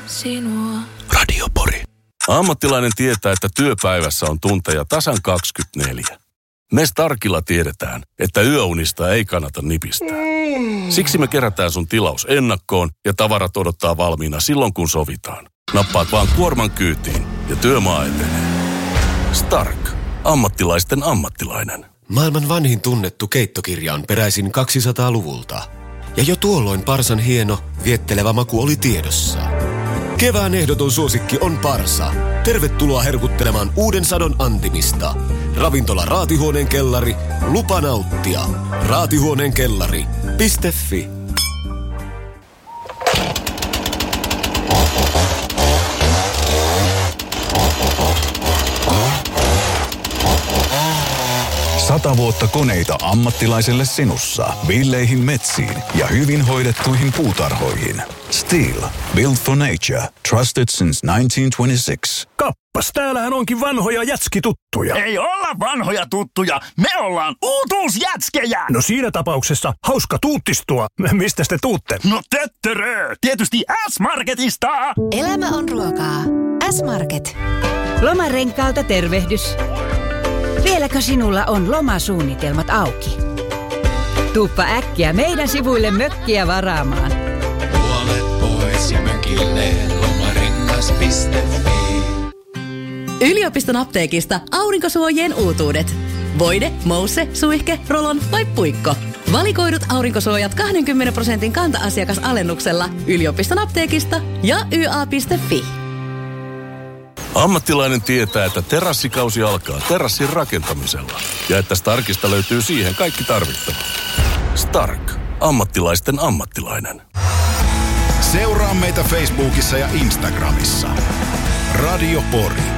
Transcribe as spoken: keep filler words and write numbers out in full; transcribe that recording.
sinua. Radio Pori. Ammattilainen tietää, että työpäivässä on tunteja tasan kaksikymmentäneljä. Me Starkilla tiedetään, että yöunista ei kannata nipistää. Siksi me kerätään sun tilaus ennakkoon ja tavarat odottaa valmiina silloin, kun sovitaan. Nappaat vaan kuorman kyytiin ja työmaa etenee. Stark. Ammattilaisten ammattilainen. Maailman vanhin tunnettu keittokirja on peräisin kaksisataaluvulta. Ja jo tuolloin parsan hieno, viettelevä maku oli tiedossa. Kevään ehdoton suosikki on parsa. Tervetuloa herkuttelemaan uuden sadon antimista. Ravintola Raatihuoneen kellari. Lupa nauttia. Raatihuoneen kellari piste fi. Sata vuotta koneita ammattilaiselle sinussa. Villeihin metsiin ja hyvin hoidettuihin puutarhoihin. Steel. Built for nature. Trusted since nineteen twenty-six. Kappas, täällähän onkin vanhoja jätskituttuja. Ei olla vanhoja tuttuja. Me ollaan uutuusjätskejä. No siinä tapauksessa hauska tuuttistua. Mistä te tuutte? No töttörö. Tietysti S-Marketista. Elämä on ruokaa. S-Market. Lomarenkaalta tervehdys. Vieläkö sinulla on lomasuunnitelmat auki? Tuuppa äkkiä meidän sivuille mökkiä varaamaan. Puolet pois ja mökille lomarengas piste fi. Yliopiston apteekista aurinkosuojien uutuudet. Voide, mousse, suihke, rolon vai puikko. Valikoidut aurinkosuojat kaksikymmentä prosentin kanta-asiakasalennuksella yliopiston apteekista ja y a piste fi. Ammattilainen tietää, että terassikausi alkaa terassin rakentamisella ja että Starkista löytyy siihen kaikki tarvittava. Stark. Ammattilaisten ammattilainen. Seuraa meitä Facebookissa ja Instagramissa. Radio Pori.